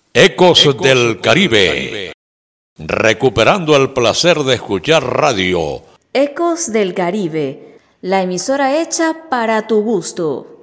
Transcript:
Ecos del Caribe. Recuperando el placer de escuchar radio. Ecos del Caribe, la emisora hecha para tu gusto.